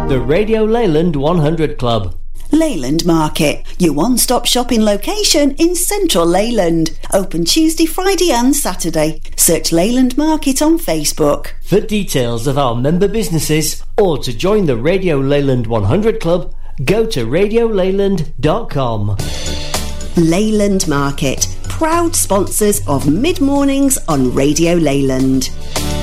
The Radio Leyland 100 Club. Leyland Market, your one-stop shopping location in central Leyland. Open Tuesday, Friday and Saturday. Search Leyland Market on Facebook. For details of our member businesses or to join the Radio Leyland 100 Club, go to radioleyland.com. Leyland Market, proud sponsors of Mid-Mornings on Radio Leyland.